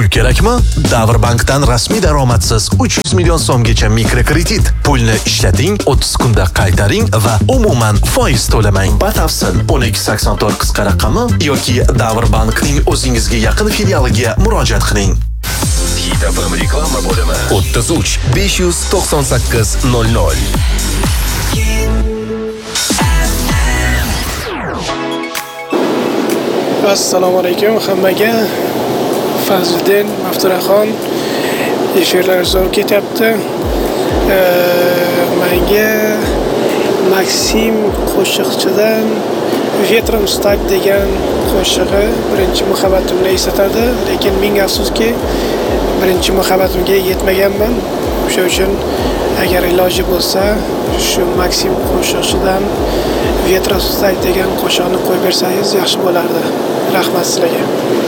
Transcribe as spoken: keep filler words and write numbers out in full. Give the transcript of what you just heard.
Uy kerakmi? Davrbankdan rasmiy daromadsiz uch yuz million so'mgacha mikrokredit. Pulni ishlating, o'ttiz kunda qaytaring va umuman foiz to'lamang. Batafsil o'n ikki sakson to'rt qisqa raqami yoki Davrbankning o'zingizga yaqin filialiga murojaat qiling. Hit F M reklama bo'limi o'ttiz uch besh yuz to'qson sakkiz nol nol. Assalomu alaykum hammaga. Fazliddin Mafturaxon efirlar zo'r ketyapti. Menga Maksim qo'shiqchidan Vetrom Stag degan qo'shig'i birinchi muhabbatimni eslatadi, lekin ming afsuski birinchi muhabbatimga yetmaganman. O'sha uchun agar iloji bo'lsa, shu Maksim qo'shiqchidan Vetrom Stag degan qo'shiqni qo'yib bersangiz yaxshi bo'lardi. Rahmat sizlarga.